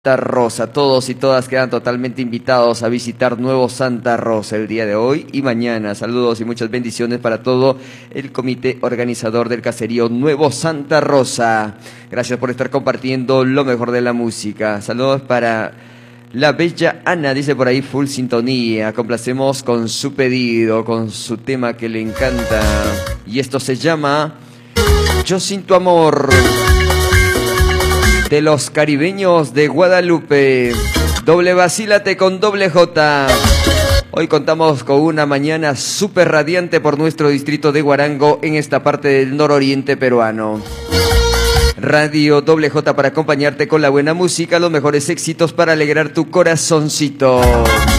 Santa Rosa. Todos y todas quedan totalmente invitados a visitar Nuevo Santa Rosa el día de hoy y mañana. Saludos y muchas bendiciones para todo el comité organizador del caserío Nuevo Santa Rosa. Gracias por estar compartiendo lo mejor de la música. Saludos para la bella Ana, dice por ahí, full sintonía. Complacemos con su pedido, con su tema que le encanta. Y esto se llama Yo Sin Tu Amor, de los caribeños de Guadalupe. Doble vacílate con doble J. Hoy contamos con una mañana súper radiante por nuestro distrito de Huarango en esta parte del nororiente peruano. Radio Doble J para acompañarte con la buena música, los mejores éxitos para alegrar tu corazoncito.